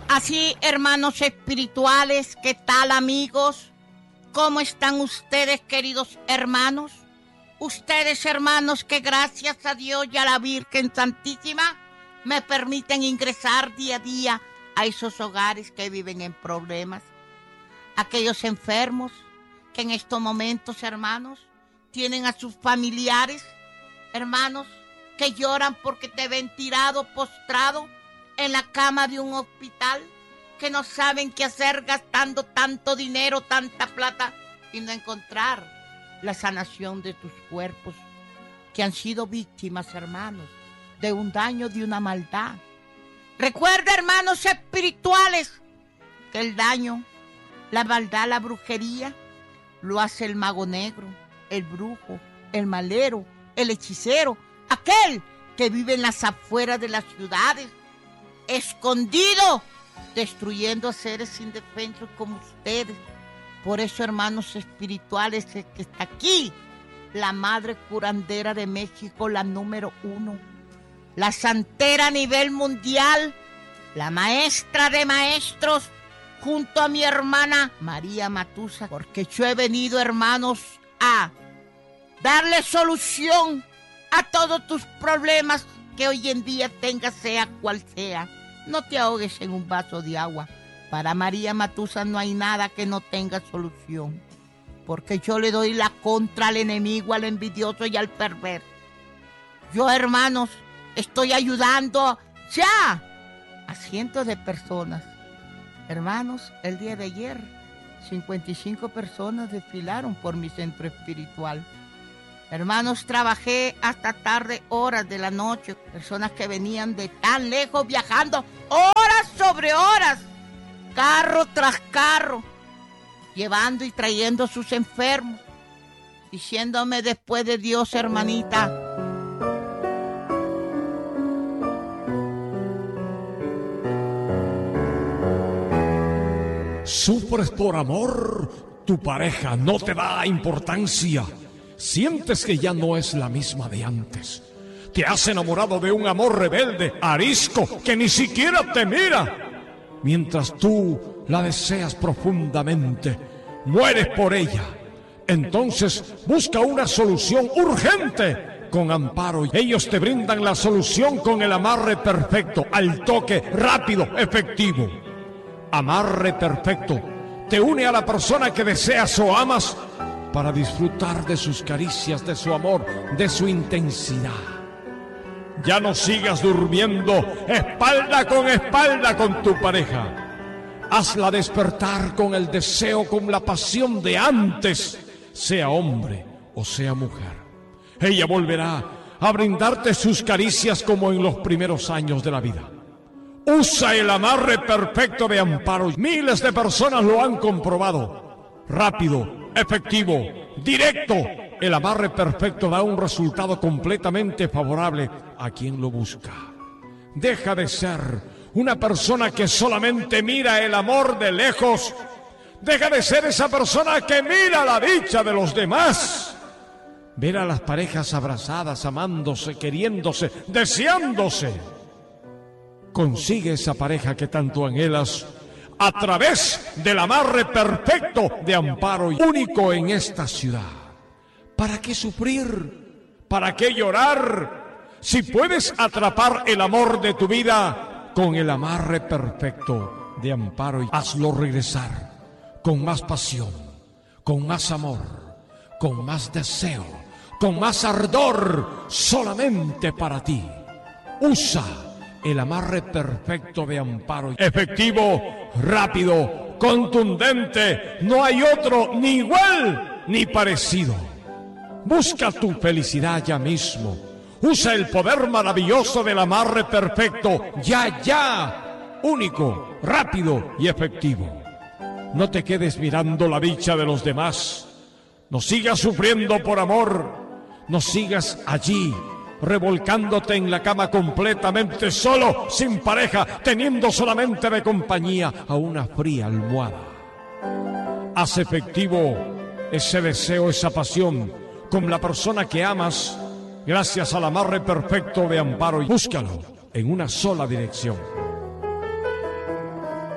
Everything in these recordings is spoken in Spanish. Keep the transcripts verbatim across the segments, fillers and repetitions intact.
Así, hermanos espirituales, ¿qué tal, amigos? ¿Cómo están ustedes, queridos hermanos? Ustedes, hermanos, que gracias a Dios y a la Virgen Santísima me permiten ingresar día a día a esos hogares que viven en problemas. Aquellos enfermos que en estos momentos, hermanos, tienen a sus familiares, hermanos, que lloran porque te ven tirado, postrado en la cama de un hospital, que no saben qué hacer gastando tanto dinero, tanta plata y no encontrar la sanación de tus cuerpos, que han sido víctimas, hermanos, de un daño, de una maldad. Recuerda, hermanos espirituales, que el daño, la maldad, la brujería, lo hace el mago negro, el brujo, el malero, el hechicero, aquel que vive en las afueras de las ciudades, escondido, destruyendo a seres indefensos como ustedes. Por eso, hermanos espirituales, es que está aquí la madre curandera de México, la número uno, la santera a nivel mundial, la maestra de maestros, junto a mi hermana María Matuza, porque yo he venido, hermanos, a darle solución a todos tus problemas que hoy en día tengas, sea cual sea. No te ahogues en un vaso de agua. Para María Matuza no hay nada que no tenga solución, porque yo le doy la contra al enemigo, al envidioso y al perverso. Yo, hermanos, estoy ayudando ya a cientos de personas. Hermanos, el día de ayer, cincuenta y cinco personas desfilaron por mi centro espiritual. Hermanos, trabajé hasta tarde, horas de la noche. Personas que venían de tan lejos viajando, horas sobre horas, carro tras carro, llevando y trayendo a sus enfermos, diciéndome después de Dios, hermanita, sufres por amor, tu pareja no te da importancia. Sientes que ya no es la misma de antes. Te has enamorado de un amor rebelde, arisco, que ni siquiera te mira. Mientras tú la deseas profundamente, mueres por ella. Entonces busca una solución urgente con Amparo. Ellos te brindan la solución con el amarre perfecto, al toque, rápido, efectivo. Amarre perfecto te une a la persona que deseas o amas para disfrutar de sus caricias, de su amor, de su intensidad. Ya no sigas durmiendo espalda con espalda con tu pareja. Hazla despertar con el deseo, con la pasión de antes, sea hombre o sea mujer. Ella volverá a brindarte sus caricias como en los primeros años de la vida. Usa el amarre perfecto de Amparo. Miles de personas lo han comprobado. Rápido, efectivo, directo. El amarre perfecto da un resultado completamente favorable a quien lo busca. Deja de ser una persona que solamente mira el amor de lejos. Deja de ser esa persona que mira la dicha de los demás. Ver a las parejas abrazadas, amándose, queriéndose, deseándose. Consigue esa pareja que tanto anhelas a través del amarre perfecto de Amparo, único en esta ciudad. ¿Para qué sufrir? ¿Para qué llorar? Si puedes atrapar el amor de tu vida con el amarre perfecto de Amparo, hazlo regresar con más pasión, con más amor, con más deseo, con más ardor, solamente para ti. Usa el amarre perfecto de Amparo. Efectivo, rápido, contundente. No hay otro ni igual ni parecido. Busca tu felicidad ya mismo. Usa el poder maravilloso del amarre perfecto. Ya, ya. Único, rápido y efectivo. No te quedes mirando la dicha de los demás. No sigas sufriendo por amor. No sigas allí, revolcándote en la cama completamente solo, sin pareja, teniendo solamente de compañía a una fría almohada. Haz efectivo ese deseo, esa pasión con la persona que amas, gracias al amarre perfecto de Amparo. Búscalo en una sola dirección.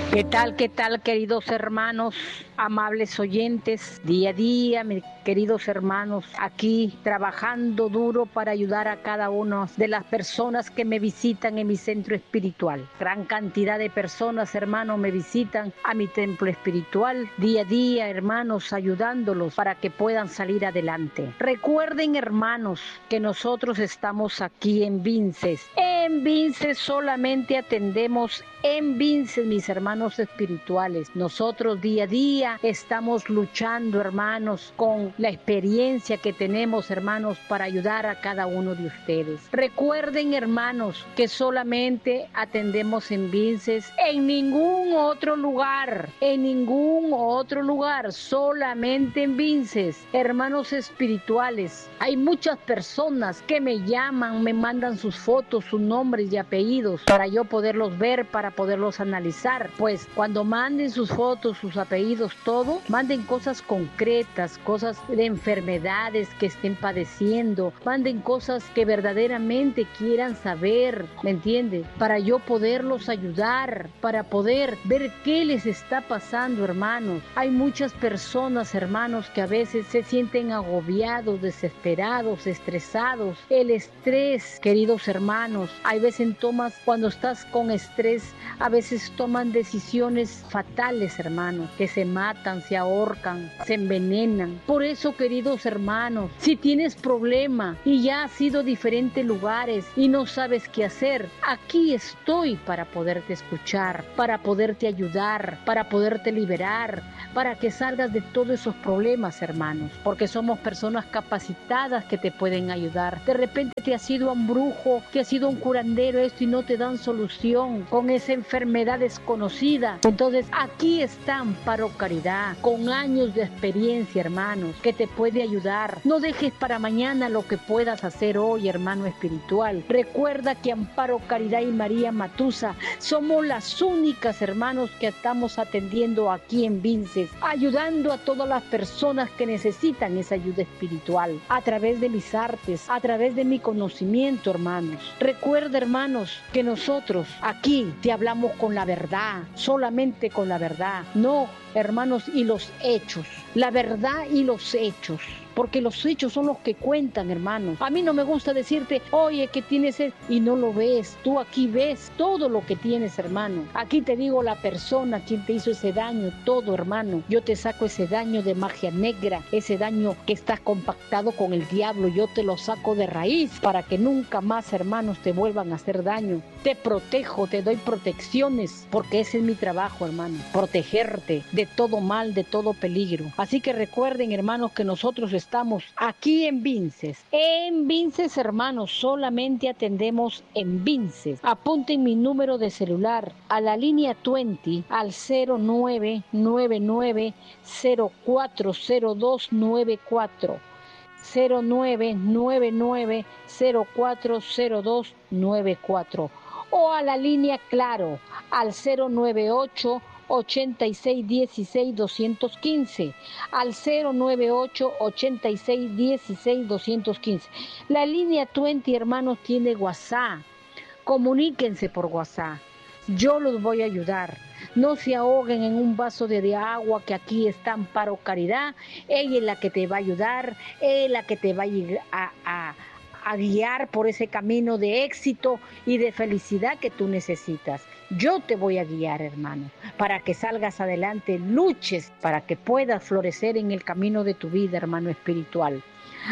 ¿Qué tal, qué tal, queridos hermanos, amables oyentes? Día a día, mis queridos hermanos, aquí trabajando duro para ayudar a cada una de las personas que me visitan en mi centro espiritual. Gran cantidad de personas, hermanos, me visitan a mi templo espiritual día a día, hermanos, ayudándolos para que puedan salir adelante. Recuerden, hermanos, que nosotros estamos aquí en Vinces. En Vinces solamente atendemos en Vinces, mis hermanos espirituales. Nosotros día a día estamos luchando, hermanos, con la experiencia que tenemos, hermanos, para ayudar a cada uno de ustedes. Recuerden, hermanos, que solamente atendemos en Vinces, en ningún otro lugar, en ningún otro lugar, solamente en Vinces. Hermanos espirituales, hay muchas personas que me llaman, me mandan sus fotos, sus nombres y apellidos para yo poderlos ver, para poderlos analizar. Pues cuando manden sus fotos, sus apellidos, todo, manden cosas concretas, cosas de enfermedades que estén padeciendo, manden cosas que verdaderamente quieran saber, ¿me entiende? Para yo poderlos ayudar, para poder ver qué les está pasando, hermanos. Hay muchas personas, hermanos, que a veces se sienten agobiados, desesperados, estresados. El estrés, queridos hermanos, hay veces tomas, cuando estás con estrés, a veces toman decisiones fatales, hermanos, que se matan, se ahorcan, se envenenan. Por eso, queridos hermanos, si tienes problema y ya has ido a diferentes lugares y no sabes qué hacer, aquí estoy para poderte escuchar, para poderte ayudar, para poderte liberar, para que salgas de todos esos problemas, hermanos, porque somos personas capacitadas que te pueden ayudar. De repente te has ido a un brujo, que has ido a un curandero, esto, y no te dan solución con esa enfermedad desconocida. Entonces aquí está Amparo Caridad, con años de experiencia, hermanos, que te puede ayudar. No dejes para mañana lo que puedas hacer hoy, hermano espiritual. Recuerda que Amparo Caridad y María Matusa somos las únicas, hermanos, que estamos atendiendo aquí en Vinces, ayudando a todas las personas que necesitan esa ayuda espiritual, a través de mis artes, a través de mi conocimiento, hermanos. Recuerda, hermanos, que nosotros aquí te hablamos con la verdad, solamente con la verdad. No, hermanos, y los hechos, la verdad y los hechos, porque los hechos son los que cuentan, hermanos. A mí no me gusta decirte, oye, que tienes el... y no lo ves. Tú aquí ves todo lo que tienes, hermano. Aquí te digo la persona, quien te hizo ese daño, todo, hermano. Yo te saco ese daño de magia negra, ese daño que está compactado con el diablo. Yo te lo saco de raíz para que nunca más, hermanos, te vuelvan a hacer daño. Te protejo, te doy protecciones, porque ese es mi trabajo, hermano. Protegerte de todo mal, de todo peligro. Así que recuerden, hermanos, que nosotros estamos aquí en Vinces. En Vinces, hermanos, solamente atendemos en Vinces. Apunten mi número de celular a la línea veinte al cero nueve nueve nueve cero cuatro cero dos nueve cuatro. cero nueve nueve nueve cero cuatro cero dos nueve cuatro. O a la línea Claro al cero nueve ocho ochenta y seis dieciséis doscientos quince, al cero nueve ocho ochenta y seis dieciséis doscientos quince. La línea veinte, hermanos, tiene WhatsApp. Comuníquense por WhatsApp. Yo los voy a ayudar. No se ahoguen en un vaso de, de agua, que aquí está Amparo Caridad. Ella es la que te va a ayudar, ella es la que te va a, a, a guiar por ese camino de éxito y de felicidad que tú necesitas. Yo te voy a guiar, hermano, para que salgas adelante, luches para que puedas florecer en el camino de tu vida, hermano espiritual.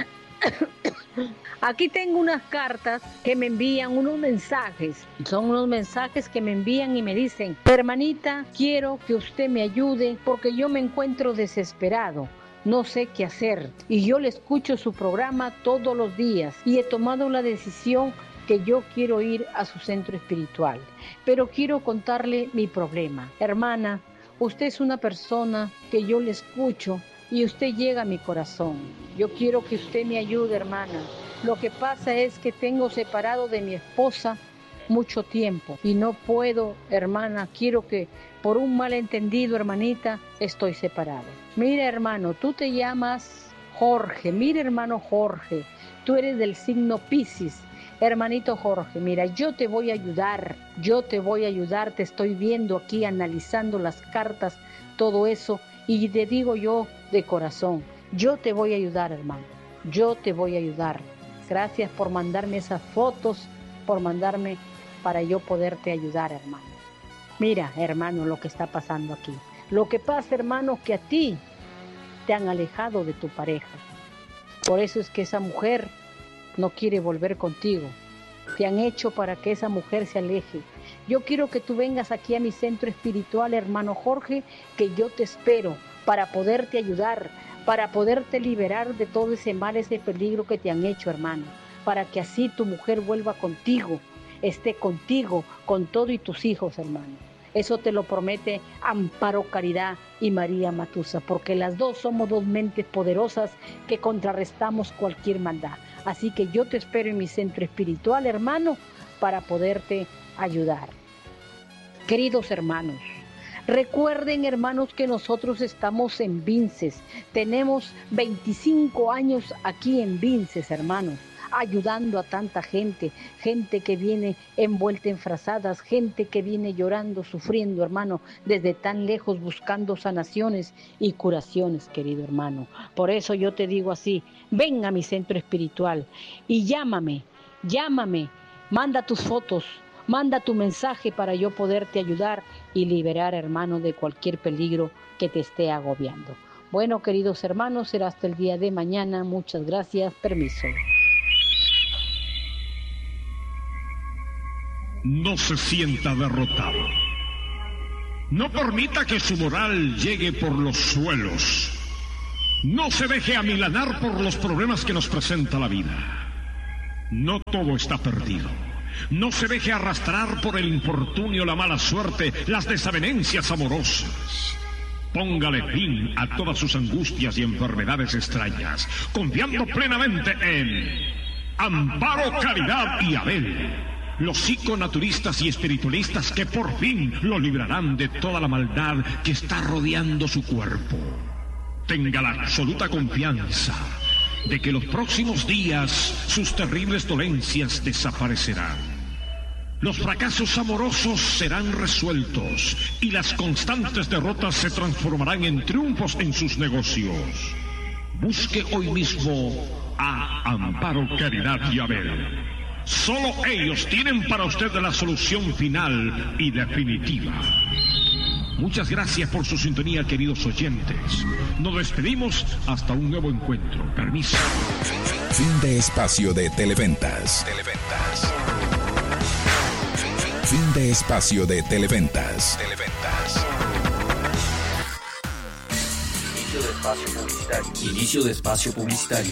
Aquí tengo unas cartas que me envían, unos mensajes. Son unos mensajes que me envían y me dicen: hermanita, quiero que usted me ayude porque yo me encuentro desesperado. No sé qué hacer. Y yo le escucho su programa todos los días y he tomado la decisión que yo quiero ir a su centro espiritual. Pero quiero contarle mi problema. Hermana, usted es una persona que yo le escucho y usted llega a mi corazón. Yo quiero que usted me ayude, hermana. Lo que pasa es que tengo separado de mi esposa mucho tiempo y no puedo, hermana, quiero que por un malentendido, hermanita, estoy separado. Mira, hermano, tú te llamas Jorge. Mira, hermano Jorge, tú eres del signo Piscis. Hermanito Jorge, mira, yo te voy a ayudar, yo te voy a ayudar, te estoy viendo aquí analizando las cartas, todo eso, y te digo yo de corazón, yo te voy a ayudar, hermano, yo te voy a ayudar. Gracias por mandarme esas fotos, por mandarme para yo poderte ayudar, hermano. Mira, hermano, lo que está pasando aquí. Lo que pasa, hermano, que a ti te han alejado de tu pareja. Por eso es que esa mujer no quiere volver contigo. Te han hecho para que esa mujer se aleje. Yo quiero que tú vengas aquí a mi centro espiritual, hermano Jorge, que yo te espero para poderte ayudar, para poderte liberar de todo ese mal, ese peligro que te han hecho, hermano, para que así tu mujer vuelva contigo, esté contigo, con todo y tus hijos, hermano. Eso te lo promete Amparo Caridad y María Matusa, porque las dos somos dos mentes poderosas que contrarrestamos cualquier maldad. Así que yo te espero en mi centro espiritual, hermano, para poderte ayudar. Queridos hermanos, recuerden, hermanos, que nosotros estamos en Vinces. Tenemos veinticinco años aquí en Vinces, hermanos, ayudando a tanta gente, gente que viene envuelta en frazadas, gente que viene llorando, sufriendo, hermano, desde tan lejos buscando sanaciones y curaciones, querido hermano. Por eso yo te digo así, ven a mi centro espiritual y llámame, llámame, manda tus fotos, manda tu mensaje para yo poderte ayudar y liberar, hermano, de cualquier peligro que te esté agobiando. Bueno, queridos hermanos, será hasta el día de mañana. Muchas gracias, permiso. No se sienta derrotado. No permita que su moral llegue por los suelos. No se deje amilanar por los problemas que nos presenta la vida. No todo está perdido. No se deje arrastrar por el infortunio, la mala suerte, las desavenencias amorosas. Póngale fin a todas sus angustias y enfermedades extrañas, confiando plenamente en Amparo, Caridad y Abel, los psiconaturistas y espiritualistas que por fin lo librarán de toda la maldad que está rodeando su cuerpo. Tenga la absoluta confianza de que los próximos días sus terribles dolencias desaparecerán. Los fracasos amorosos serán resueltos y las constantes derrotas se transformarán en triunfos en sus negocios. Busque hoy mismo a Amparo, Caridad y Abel. Solo ellos tienen para usted la solución final y definitiva. Muchas gracias por su sintonía, queridos oyentes. Nos despedimos hasta un nuevo encuentro. Permiso. Fin de espacio de Televentas. Televentas. Fin de espacio de Televentas. Televentas. Inicio de espacio publicitario. Inicio de espacio publicitario.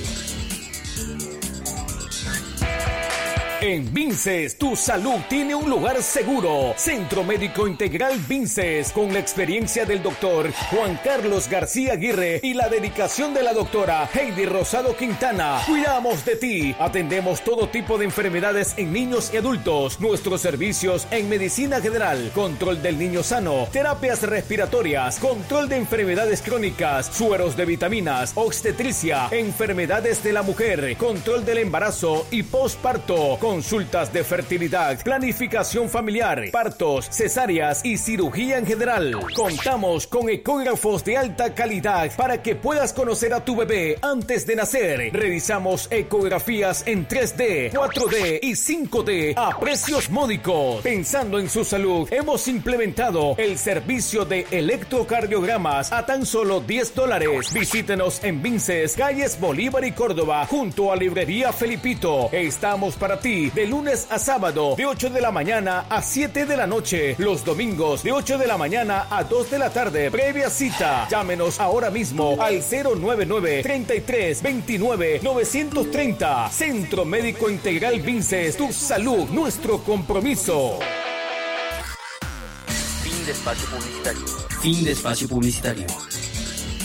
En Vinces, tu salud tiene un lugar seguro. Centro Médico Integral Vinces, con la experiencia del doctor Juan Carlos García Aguirre y la dedicación de la doctora Heidi Rosado Quintana. Cuidamos de ti. Atendemos todo tipo de enfermedades en niños y adultos. Nuestros servicios en medicina general, control del niño sano, terapias respiratorias, control de enfermedades crónicas, sueros de vitaminas, obstetricia, enfermedades de la mujer, control del embarazo y posparto, consultas de fertilidad, planificación familiar, partos, cesáreas y cirugía en general. Contamos con ecógrafos de alta calidad para que puedas conocer a tu bebé antes de nacer. Realizamos ecografías en tres D, cuatro D y cinco D a precios módicos. Pensando en su salud, hemos implementado el servicio de electrocardiogramas a tan solo diez dólares. Visítenos en Vinces, calles Bolívar y Córdoba, junto a Librería Felipito. Estamos para ti de lunes a sábado, de ocho de la mañana a siete de la noche. Los domingos, de ocho de la mañana a dos de la tarde. Previa cita. Llámenos ahora mismo al cero nueve nueve, treinta y tres, veintinueve, novecientos treinta. Centro Médico Integral Vinces. Tu salud, nuestro compromiso. Fin de espacio publicitario. Fin de espacio publicitario.